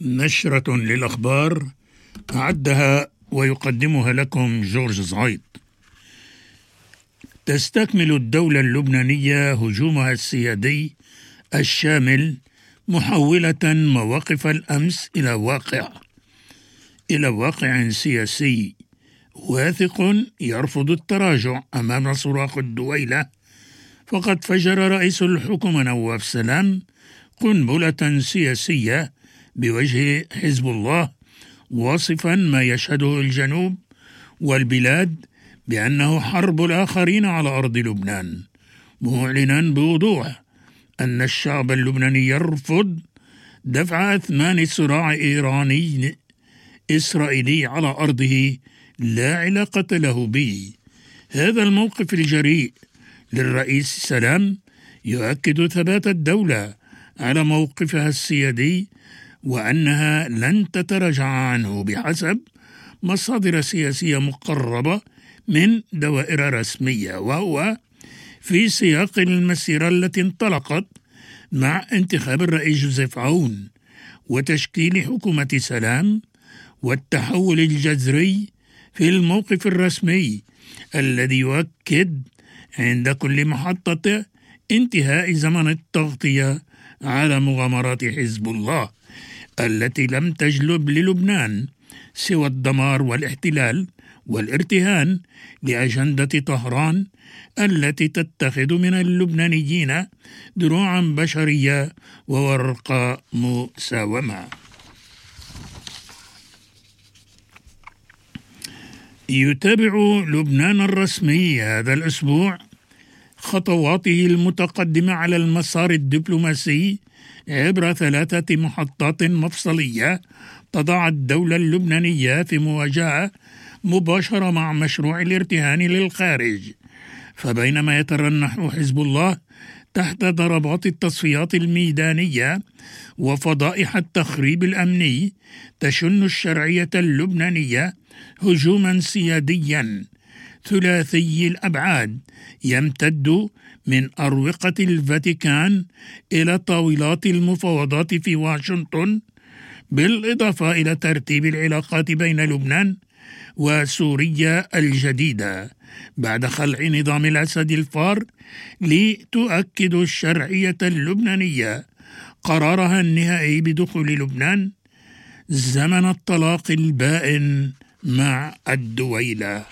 نشرة للأخبار أعدها ويقدمها لكم جورج زعيط. تستكمل الدولة اللبنانية هجومها السيادي الشامل محولة مواقف الأمس إلى واقع سياسي واثق يرفض التراجع أمام صراخ الدويلة. فقد فجر رئيس الحكومة نواف سلام قنبلة سياسية بوجه حزب الله، واصفا ما يشهده الجنوب والبلاد بأنه حرب الآخرين على أرض لبنان، معلنا بوضوح أن الشعب اللبناني يرفض دفع أثمان صراع إيراني إسرائيلي على أرضه لا علاقة له به. هذا الموقف الجريء للرئيس سلام يؤكد ثبات الدولة على موقفها السيادي وأنها لن تتراجع عنه بحسب مصادر سياسية مقربة من دوائر رسمية، وهو في سياق المسيرة التي انطلقت مع انتخاب الرئيس جوزيف عون وتشكيل حكومة سلام والتحول الجذري في الموقف الرسمي الذي يؤكد عند كل محطة انتهاء زمن التغطية على مغامرات حزب الله التي لم تجلب للبنان سوى الدمار والاحتلال والارتهان لأجندة طهران التي تتخذ من اللبنانيين دروعا بشرية وورقة مساومة. يتابع لبنان الرسمي هذا الأسبوع خطواته المتقدمة على المسار الدبلوماسي عبر 3 محطات مفصلية تضع الدولة اللبنانية في مواجهة مباشرة مع مشروع الارتهان للخارج. فبينما يترنح حزب الله تحت ضربات التصفيات الميدانية وفضائح التخريب الأمني، تشن الشرعية اللبنانية هجوما سياديا ثلاثي الأبعاد يمتد من أروقة الفاتيكان إلى طاولات المفاوضات في واشنطن، بالإضافة إلى ترتيب العلاقات بين لبنان وسوريا الجديدة بعد خلع نظام الأسد الفار، لتؤكد الشرعية اللبنانية قرارها النهائي بدخول لبنان زمن الطلاق البائن مع الدويلة.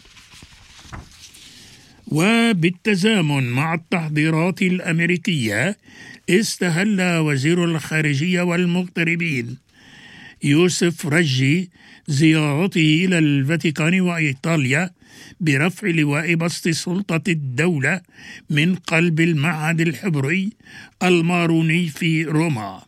وبالتزامن مع التحضيرات الأمريكية، استهل وزير الخارجية والمغتربين يوسف رجي زيارته إلى الفاتيكان وإيطاليا برفع لواء بسط سلطة الدولة من قلب المعهد الحبري الماروني في روما.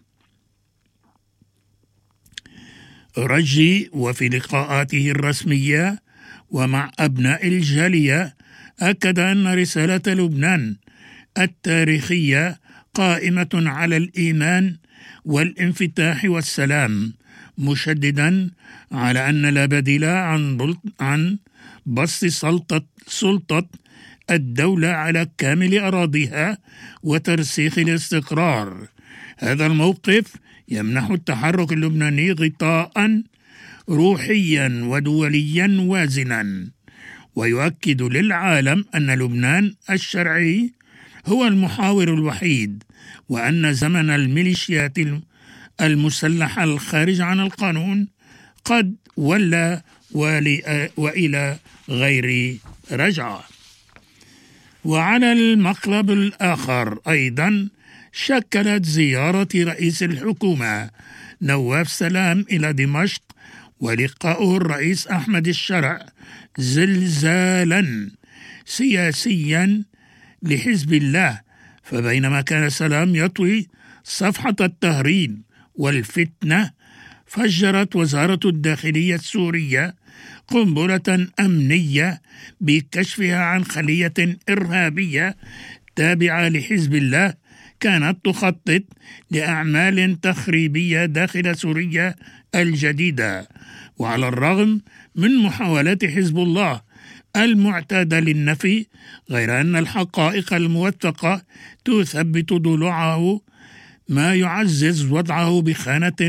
رجي وفي لقاءاته الرسمية ومع أبناء الجالية أكد أن رسالة لبنان التاريخية قائمة على الإيمان والانفتاح والسلام، مشددا على أن لا بديل عن بسط سلطة الدولة على كامل أراضيها وترسيخ الاستقرار. هذا الموقف يمنح التحرك اللبناني غطاء روحيا ودوليا وازنا، ويؤكد للعالم أن لبنان الشرعي هو المحاور الوحيد، وأن زمن الميليشيات المسلحة الخارج عن القانون قد ولى وإلى غير رجعة. وعلى المقلب الآخر أيضا شكلت زيارة رئيس الحكومة نواف سلام إلى دمشق ولقاؤه الرئيس أحمد الشرع زلزالا سياسيا لحزب الله. فبينما كان سلام يطوي صفحة التهريب والفتنة، فجرت وزارة الداخلية السورية قنبلة أمنية بكشفها عن خلية إرهابية تابعة لحزب الله كانت تخطط لأعمال تخريبية داخل سوريا الجديدة. وعلى الرغم من محاولات حزب الله المعتادة للنفي، غير أن الحقائق الموثقة تثبت ضلوعه، ما يعزز وضعه بخانة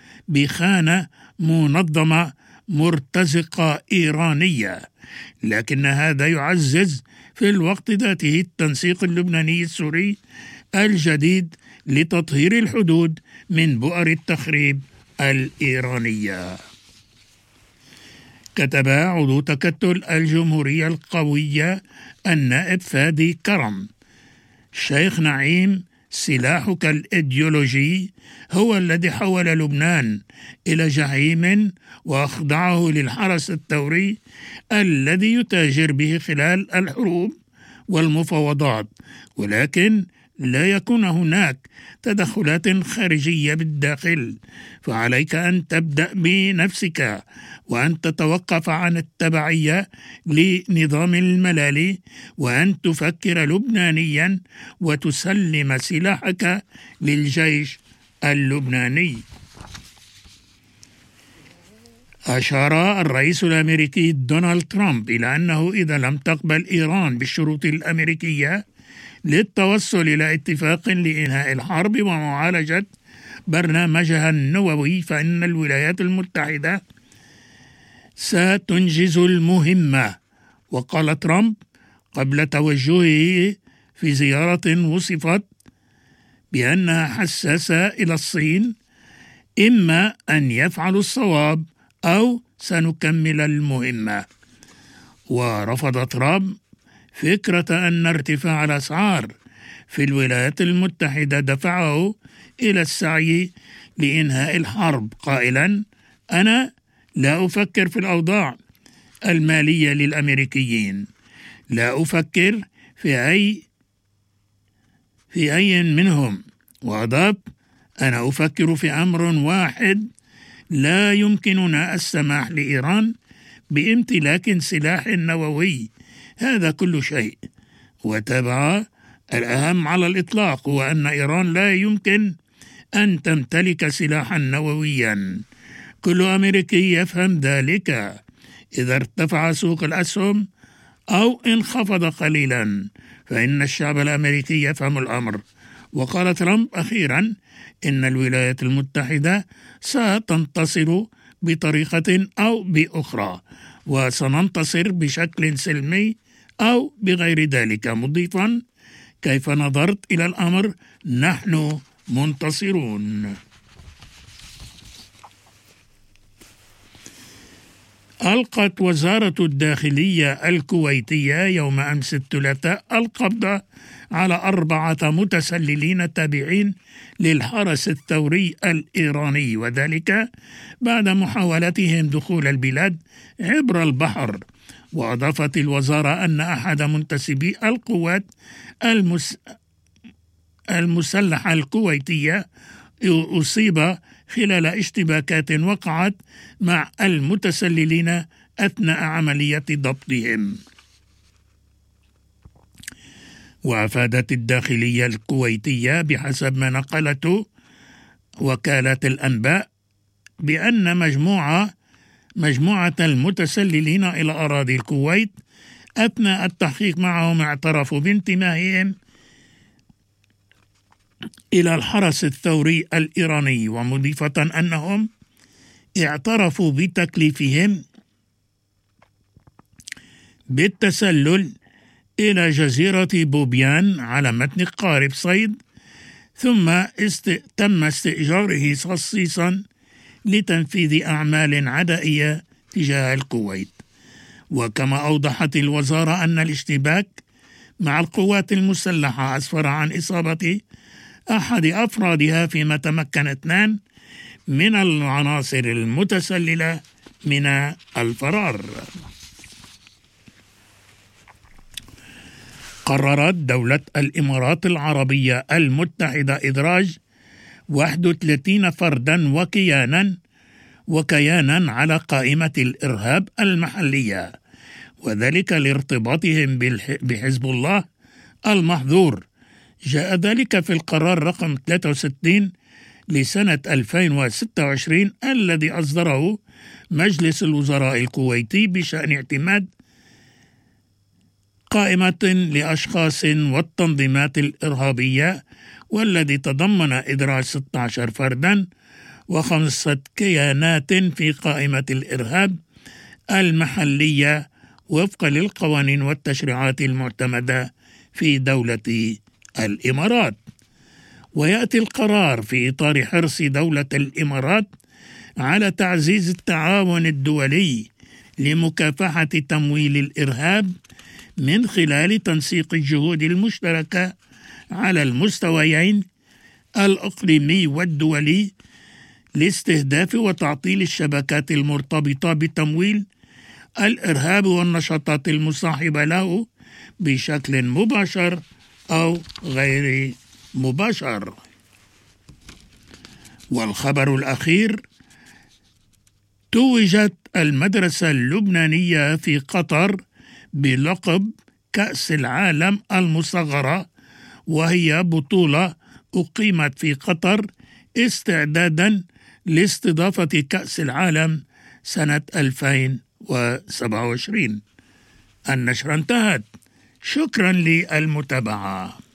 بخانة منظمة مرتزقة إيرانية، لكن هذا يعزز في الوقت ذاته التنسيق اللبناني السوري الجديد لتطهير الحدود من بؤر التخريب الإيرانية. كتب عضو تكتل الجمهورية القوية النائب فادي كرم: شيخ نعيم، سلاحك الإيديولوجي هو الذي حول لبنان إلى جحيم وأخضعه للحرس الثوري الذي يتاجر به خلال الحروب والمفاوضات، ولكن لا يكون هناك تدخلات خارجية بالداخل، فعليك أن تبدأ بنفسك وأن تتوقف عن التبعية لنظام الملالي وأن تفكر لبنانيا وتسلم سلاحك للجيش اللبناني. أشار الرئيس الأمريكي دونالد ترامب إلى أنه إذا لم تقبل إيران بالشروط الأمريكية للتوصل إلى اتفاق لإنهاء الحرب ومعالجة برنامجها النووي فإن الولايات المتحدة ستنجز المهمة. وقال ترامب قبل توجهه في زيارة وصفت بأنها حساسة إلى الصين: إما أن يفعلوا الصواب أو سنكمل المهمة. ورفض ترامب فكرة أن ارتفاع الأسعار في الولايات المتحدة دفعه إلى السعي لإنهاء الحرب، قائلا: أنا لا أفكر في الأوضاع المالية للأمريكيين، لا أفكر في أي منهم. وأضاف: أنا أفكر في أمر واحد: لا يمكننا السماح لإيران بامتلاك سلاح نووي، هذا كل شيء. وتابع: الأهم على الإطلاق هو أن إيران لا يمكن أن تمتلك سلاحا نوويا. كل أمريكي يفهم ذلك. إذا ارتفع سوق الأسهم أو انخفض قليلا فإن الشعب الأمريكي يفهم الأمر. وقال ترامب أخيرا إن الولايات المتحدة ستنتصر بطريقة أو بأخرى، وسننتصر بشكل سلمي أو بغير ذلك، مضيفا: كيف نظرت إلى الأمر نحن منتصرون. ألقت وزارة الداخلية الكويتية يوم أمس الثلاثاء القبض على 4 متسللين تابعين للحرس الثوري الإيراني، وذلك بعد محاولتهم دخول البلاد عبر البحر. وأضافت الوزارة أن أحد منتسبي القوات المسلحة الكويتية أصيب خلال اشتباكات وقعت مع المتسللين أثناء عملية ضبطهم. وأفادت الداخلية الكويتية بحسب ما نقلته وكالة الأنباء بأن مجموعة المتسللين إلى أراضي الكويت أثناء التحقيق معهم اعترفوا بانتمائهم إلى الحرس الثوري الإيراني، ومضيفة أنهم اعترفوا بتكليفهم بالتسلل إلى جزيرة بوبيان على متن قارب صيد، ثم تم استئجاره خصيصا لتنفيذ أعمال عدائية تجاه الكويت. وكما أوضحت الوزارة أن الاشتباك مع القوات المسلحة أسفر عن إصابة أحد أفرادها، فيما تمكن 2 من العناصر المتسللة من الفرار. قررت دولة الإمارات العربية المتحدة إدراج 31 فردا وكيانا على قائمة الإرهاب المحلية، وذلك لارتباطهم بحزب الله المحظور. جاء ذلك في القرار رقم 63 لسنة 2026 الذي أصدره مجلس الوزراء الكويتي بشأن اعتماد قائمة لأشخاص والتنظيمات الإرهابية، والذي تضمن إدراج 16 فردا و5 كيانات في قائمة الإرهاب المحلية وفقا للقوانين والتشريعات المعتمدة في دولة الإمارات. ويأتي القرار في إطار حرص دولة الإمارات على تعزيز التعاون الدولي لمكافحة تمويل الإرهاب من خلال تنسيق الجهود المشتركة على المستويين الإقليمي والدولي لاستهداف وتعطيل الشبكات المرتبطة بتمويل الإرهاب والنشاطات المصاحبة له بشكل مباشر أو غير مباشر. والخبر الأخير: توجت المدرسة اللبنانية في قطر بلقب كأس العالم المصغرة، وهي بطولة أقيمت في قطر استعدادا لاستضافة كأس العالم سنة 2027. النشرة انتهت. شكرا للمتابعة.